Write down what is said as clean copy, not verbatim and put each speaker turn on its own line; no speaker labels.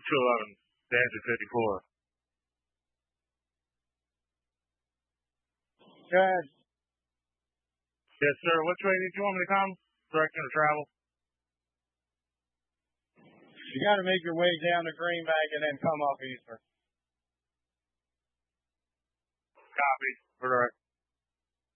211, Danzig 54.
Good.
Yes, sir. Which way did you want me to come? Direction of travel?
You got to make your way down to Greenbank and then come up Eastern.
Copy. For direct.